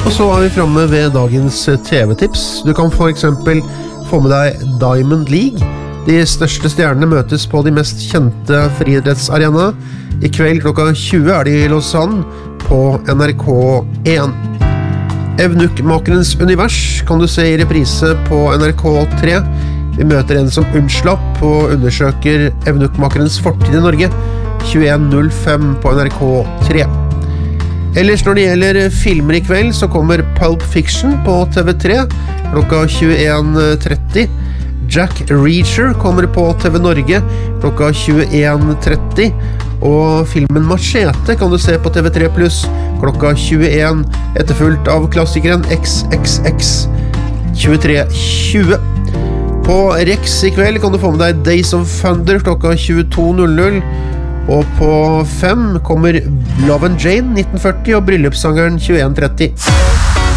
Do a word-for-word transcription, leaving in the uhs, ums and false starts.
Og så er vi fremme ved dagens T V-tips. Du kan for eksempel få med deg Diamond League. De største stjernene møtes på de mest kjente friidrettsarenaene. I kveld klokka tjue er de i Lausanne på N R K én. Evnukkmakerens univers kan du se i reprise på N R K tre. Vi møter en som unnslapp og undersøker evnukkmakerens fortid i Norge. tjueen null fem på N R K tre. Ellers når det gjelder filmer i kveld, så kommer Pulp Fiction på T V tre klokka tjueen tretti. Jack Reacher kommer på T V Norge klokka tjueen tretti. Og filmen Machete kan du se på T V tre pluss klokka tjueen, etterfulgt av klassikeren X X X tjuetre tjue. På Rex i kveld kan du få med deg Days of Thunder klokka tjueto null null. Og på fem kommer Love and Jane nitten førti og bryllupssangeren tjueen tretti.